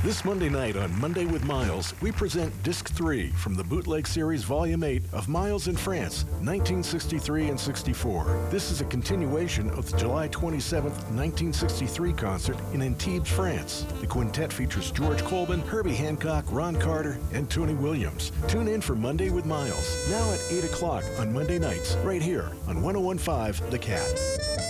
This Monday night on Monday with Miles, we present Disc 3 from the Bootleg Series Volume 8 of Miles in France, 1963 and 64. This is a continuation of the July 27, 1963 concert in Antibes, France. The quintet features George Colbin, Herbie Hancock, Ron Carter, and Tony Williams. Tune in for Monday with Miles, now at 8 o'clock on Monday nights, right here on 101.5 The Cat.